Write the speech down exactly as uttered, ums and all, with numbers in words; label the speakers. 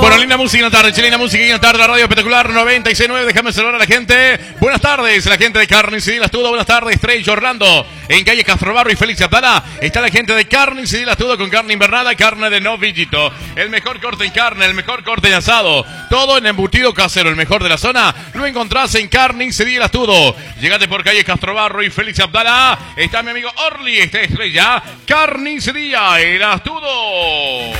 Speaker 1: Bueno, linda música en la tarde, chilena música en la tarde, la radio espectacular noventa y seis punto nueve. Déjame saludar a la gente. Buenas tardes, la gente de Carnicería La Astudo. Buenas tardes, Estrella Orlando. En calle Castrobarro y Félix Abdala está la gente de Carnicería La Astudo con carne invernada, carne de novillito. El mejor corte en carne, el mejor corte en asado. Todo en embutido casero, el mejor de la zona. Lo encontrás en Carnicería La Astudo. Llegate por calle Castrobarro y Félix Abdala. Está mi amigo Orly, está Estrella. Carnicería El Astudo.